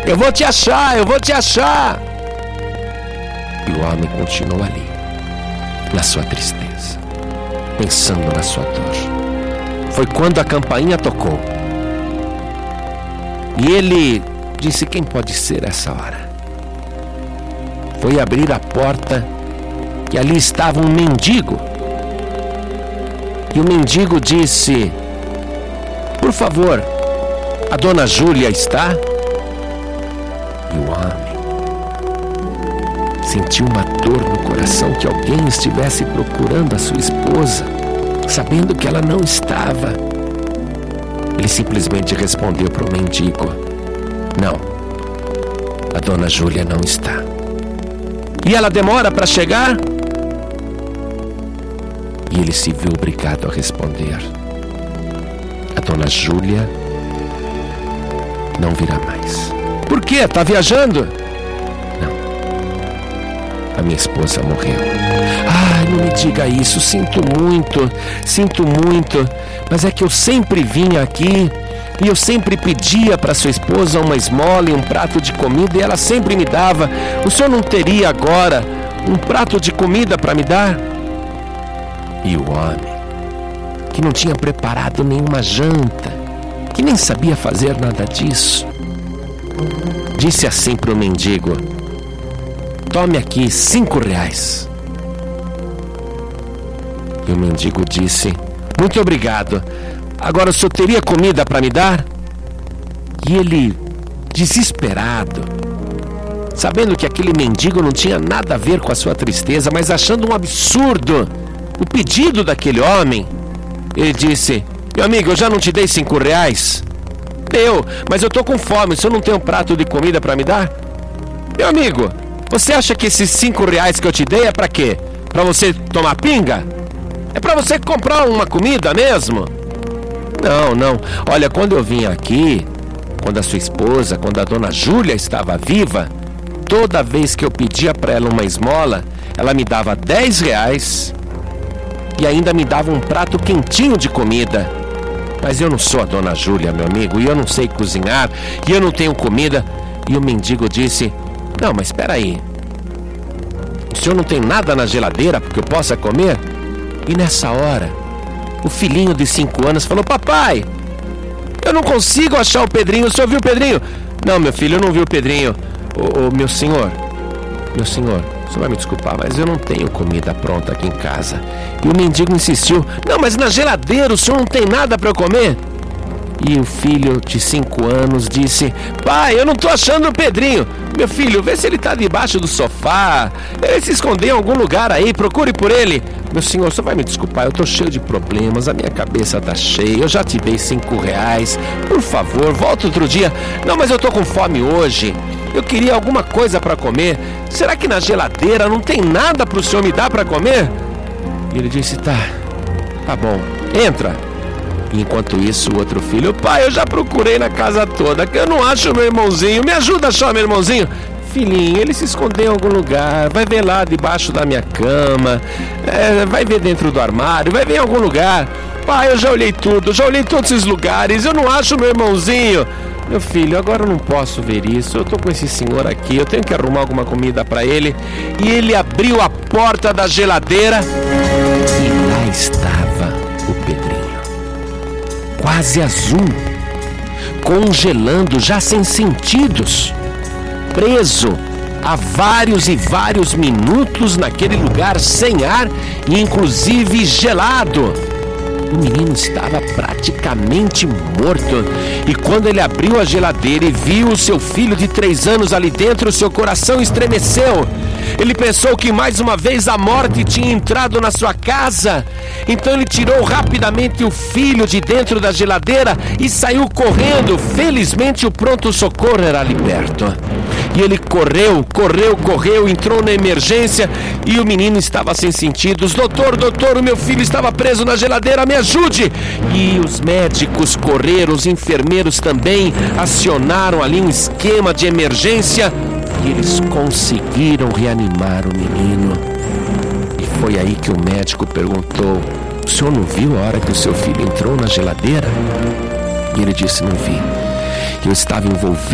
Eu vou te achar, eu vou te achar. E o homem continuou ali, na sua tristeza, pensando na sua dor. Foi quando a campainha tocou. E ele disse: quem pode ser essa hora? Foi abrir a porta e ali estava um mendigo. E o mendigo disse: por favor, a dona Júlia está? E o homem sentiu uma dor no coração, que alguém estivesse procurando a sua esposa, sabendo que ela não estava. Ele simplesmente respondeu para o mendigo: não, a dona Júlia não está. E ela demora para chegar? E ele se viu obrigado a responder: a dona Júlia não virá mais. Por quê? Está viajando? Não, a minha esposa morreu. Ai, não me diga isso, sinto muito, mas é que eu sempre vinha aqui e eu sempre pedia para sua esposa uma esmola e um prato de comida e ela sempre me dava. O senhor não teria agora um prato de comida para me dar? E o homem, que não tinha preparado nenhuma janta, que nem sabia fazer nada disso, disse assim para o mendigo: tome aqui 5 reais. E o mendigo disse: muito obrigado, agora o senhor teria comida para me dar? E ele, desesperado, sabendo que aquele mendigo não tinha nada a ver com a sua tristeza, mas achando um absurdo o pedido daquele homem, ele disse: meu amigo, eu já não te dei 5 reais? Deu, mas eu tô com fome, o senhor não tem um prato de comida para me dar? Meu amigo, você acha que esses 5 reais que eu te dei é para quê? Para você tomar pinga? É para você comprar uma comida mesmo? Não, olha, quando eu vim aqui, quando a sua esposa, quando a dona Júlia estava viva, toda vez que eu pedia para ela uma esmola, ela me dava 10 reais e ainda me dava um prato quentinho de comida. Mas eu não sou a dona Júlia, meu amigo, e eu não sei cozinhar, e eu não tenho comida. E o mendigo disse: não, mas espera aí, o senhor não tem nada na geladeira porque eu possa comer? E nessa hora, o filhinho de 5 anos falou: papai, eu não consigo achar o Pedrinho, o senhor viu o Pedrinho? Não, meu filho, eu não vi o Pedrinho. Meu senhor, o senhor vai me desculpar, mas eu não tenho comida pronta aqui em casa. E o mendigo insistiu: não, mas na geladeira o senhor não tem nada para eu comer? E o filho de 5 anos disse: pai, eu não tô achando o Pedrinho. Meu filho, vê se ele tá debaixo do sofá, ele se escondeu em algum lugar aí, procure por ele. Meu senhor, você vai me desculpar, eu tô cheio de problemas, a minha cabeça tá cheia, eu já te dei 5 reais, por favor, volta outro dia. Não, mas eu tô com fome hoje, eu queria alguma coisa para comer. Será que na geladeira não tem nada pro senhor me dar para comer? E ele disse: tá bom, entra. E enquanto isso, o outro filho: pai, eu já procurei na casa toda, que eu não acho meu irmãozinho, me ajuda a achar meu irmãozinho. Filhinho, ele se escondeu em algum lugar, vai ver lá debaixo da minha cama, vai ver dentro do armário, vai ver em algum lugar. Pai, eu já olhei tudo, já olhei todos esses lugares, eu não acho meu irmãozinho. Meu filho, agora eu não posso ver isso, eu tô com esse senhor aqui, eu tenho que arrumar alguma comida para ele. E ele abriu a porta da geladeira e lá estava o Pedrinho, quase azul, congelando, já sem sentidos, preso há vários e vários minutos naquele lugar sem ar e inclusive gelado. O menino estava praticamente morto. E quando ele abriu a geladeira e viu o seu filho de 3 anos ali dentro, seu coração estremeceu. Ele pensou que mais uma vez a morte tinha entrado na sua casa. Então ele tirou rapidamente o filho de dentro da geladeira e saiu correndo. Felizmente o pronto-socorro era ali perto. E ele correu, entrou na emergência e o menino estava sem sentidos. Doutor, o meu filho estava preso na geladeira, me ajude! E os médicos correram, os enfermeiros também acionaram ali um esquema de emergência e eles conseguiram reanimar o menino. E foi aí que o médico perguntou: o senhor não viu a hora que o seu filho entrou na geladeira? E ele disse: não vi, eu estava envolvido